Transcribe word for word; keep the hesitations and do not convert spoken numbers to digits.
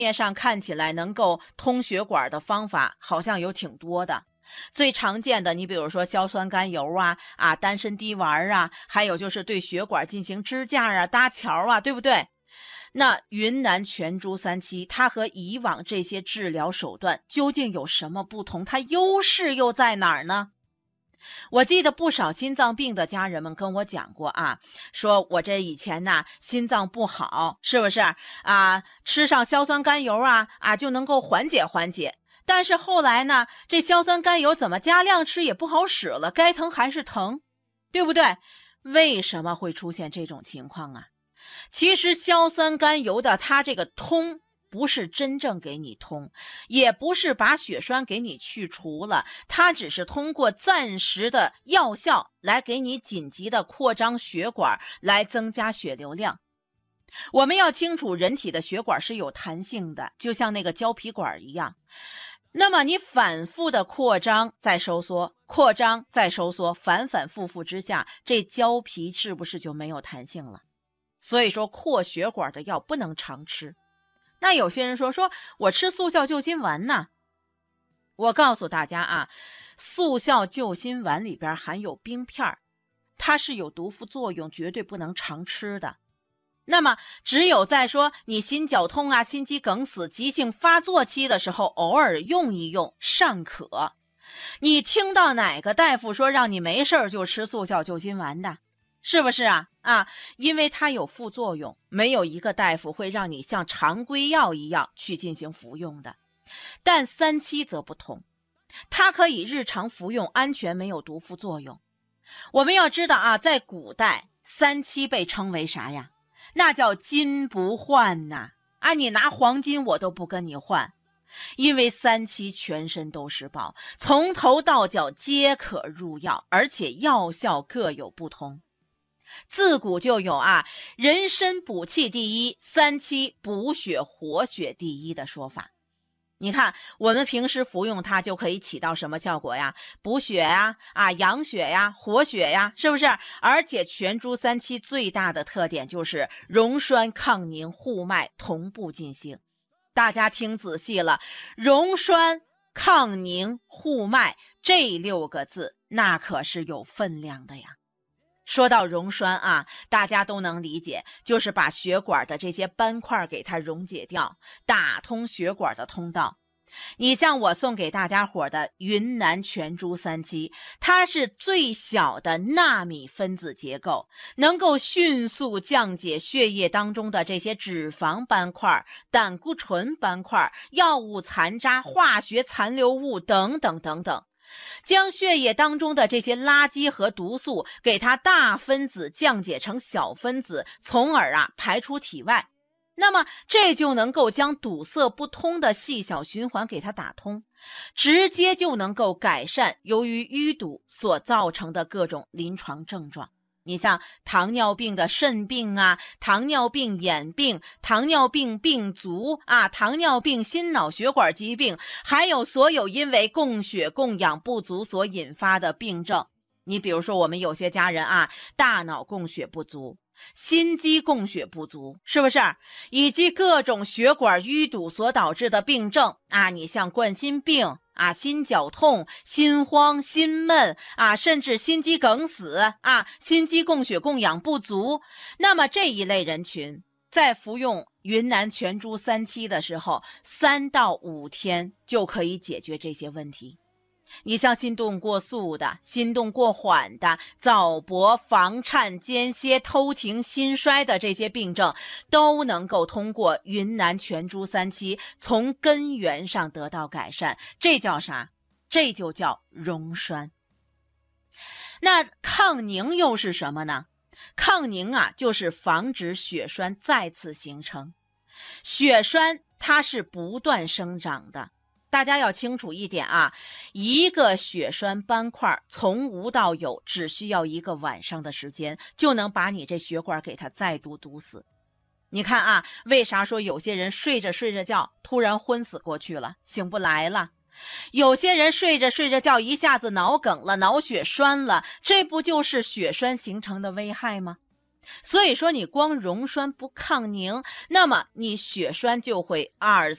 面上看起来能够通血管的方法好像有挺多的。最常见的，你比如说硝酸甘油啊、啊丹参滴丸啊，还有就是对血管进行支架啊、搭桥啊，对不对？那云南全株三七，它和以往这些治疗手段究竟有什么不同？它优势又在哪儿呢？我记得不少心脏病的家人们跟我讲过啊，说我这以前呢心脏不好，是不是啊？吃上硝酸甘油啊啊就能够缓解缓解。但是后来呢，这硝酸甘油怎么加量吃也不好使了，该疼还是疼，对不对？为什么会出现这种情况啊？其实硝酸甘油的它这个通不是真正给你通，也不是把血栓给你去除了，它只是通过暂时的药效来给你紧急的扩张血管，来增加血流量。我们要清楚，人体的血管是有弹性的，就像那个胶皮管一样。那么你反复的扩张再收缩，扩张再收缩，反反复复之下，这胶皮是不是就没有弹性了？所以说扩血管的药不能常吃。那有些人说说我吃速效救心丸呢，我告诉大家啊，速效救心丸里边含有冰片，它是有毒副作用，绝对不能常吃的。那么只有在说你心绞痛啊、心肌梗死、急性发作期的时候，偶尔用一用尚可。你听到哪个大夫说让你没事就吃速效救心丸的？是不是啊？啊，因为它有副作用，没有一个大夫会让你像常规药一样去进行服用的。但三七则不同，它可以日常服用，安全，没有毒副作用。我们要知道啊，在古代三七被称为啥呀？那叫金不换呐！啊，你拿黄金我都不跟你换，因为三七全身都是宝，从头到脚皆可入药，而且药效各有不同。自古就有啊，人参补气第一，三七补血活血第一的说法。你看我们平时服用它就可以起到什么效果呀？补血呀，啊养血呀，活血呀，是不是？而且全株三七最大的特点就是溶栓抗凝护脉同步进行。大家听仔细了，溶栓抗凝护脉这六个字那可是有分量的呀。说到溶栓啊，大家都能理解，就是把血管的这些斑块给它溶解掉，打通血管的通道。你像我送给大家伙的云南全株三七，它是最小的纳米分子结构，能够迅速降解血液当中的这些脂肪斑块、胆固醇斑块、药物残渣、化学残留物等等等等，将血液当中的这些垃圾和毒素给它大分子降解成小分子，从而啊排出体外。那么这就能够将堵塞不通的细小循环给它打通，直接就能够改善由于淤堵所造成的各种临床症状。你像糖尿病的肾病啊，糖尿病眼病，糖尿病病足啊，糖尿病心脑血管疾病，还有所有因为供血供氧不足所引发的病症。你比如说我们有些家人啊，大脑供血不足，心肌供血不足，是不是？以及各种血管淤堵所导致的病症啊，你像冠心病啊、心绞痛、心慌、心闷啊，甚至心肌梗死啊、心肌供血供氧不足。那么这一类人群在服用云南全株三七的时候，三到五天就可以解决这些问题。你像心动过速的、心动过缓的、早搏、房颤、间歇、偷停、心衰的这些病症，都能够通过云南全株三七从根源上得到改善。这叫啥？这就叫溶栓。那抗凝又是什么呢？抗凝啊，就是防止血栓再次形成。血栓它是不断生长的。大家要清楚一点啊，一个血栓斑块从无到有只需要一个晚上的时间，就能把你这血管给它再度堵死。你看啊，为啥说有些人睡着睡着觉突然昏死过去了，醒不来了？有些人睡着睡着觉一下子脑梗了，脑血栓了，这不就是血栓形成的危害吗？所以说你光溶栓不抗凝，那么你血栓就会二